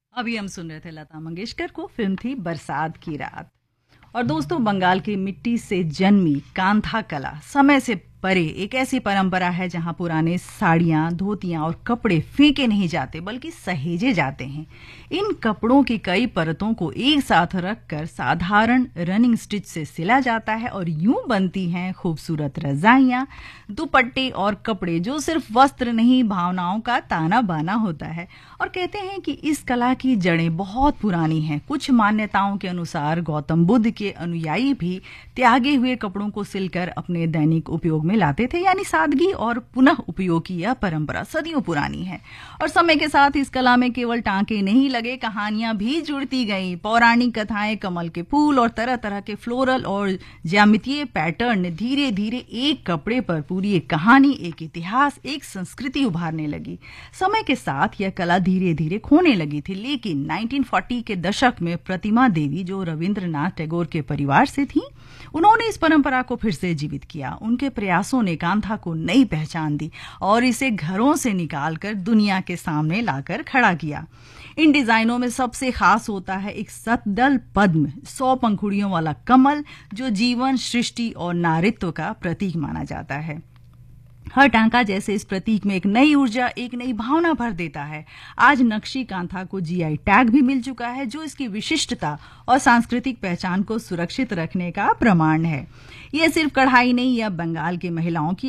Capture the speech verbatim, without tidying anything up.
अभी हम सुन रहे थे लता मंगेशकर को, फिल्म थी बरसात की रात। और दोस्तों, बंगाल की मिट्टी से जन्मी कांथा कला समय से परे एक ऐसी परंपरा है जहां पुराने साड़ियां, धोतियां और कपड़े फेंके नहीं जाते बल्कि सहेजे जाते हैं। इन कपड़ों की कई परतों को एक साथ रखकर साधारण रनिंग स्टिच से सिला जाता है और यूं बनती हैं खूबसूरत रजाइयां, दुपट्टे और कपड़े जो सिर्फ वस्त्र नहीं, भावनाओं का ताना बाना होता है। और कहते हैं कि इस कला की जड़ें बहुत पुरानी हैं। कुछ मान्यताओं के अनुसार गौतम बुद्ध के अनुयायी भी त्यागे हुए कपड़ों को सिलकर अपने दैनिक उपयोग में लाते थे, यानी सादगी और पुनः उपयोग की यह परंपरा सदियों पुरानी है। और समय के साथ इस कला में केवल टांके नहीं लगे, कहानियां भी जुड़ती गईं। पौराणिक कथाएं, कमल के फूल और तरह तरह के फ्लोरल और ज्यामितीय पैटर्न धीरे धीरे एक कपड़े पर पूरी एक कहानी, एक इतिहास, एक संस्कृति उभारने लगी। समय के साथ यह कला धीरे धीरे खोने लगी थी, लेकिन उन्नीस सौ चालीस के दशक में प्रतिमा देवी, जो रविंद्रनाथ टैगोर के परिवार से थी, उन्होंने इस परंपरा को फिर से जीवित किया। उनके प्रयासों ने कांथा को नई पहचान दी और इसे घरों से निकालकर दुनिया के सामने लाकर खड़ा किया। इन डिजाइनों में सबसे खास होता है एक सतदल पद्म, सौ पंखुड़ियों वाला कमल, जो जीवन, सृष्टि और नारित्व का प्रतीक माना जाता है। हर टांका जैसे इस प्रतीक में एक नई ऊर्जा, एक नई भावना भर देता है। आज नक्शी कांथा को जीआई टैग भी मिल चुका है, जो इसकी विशिष्टता और सांस्कृतिक पहचान को सुरक्षित रखने का प्रमाण है। यह सिर्फ कढ़ाई नहीं, यह बंगाल की महिलाओं की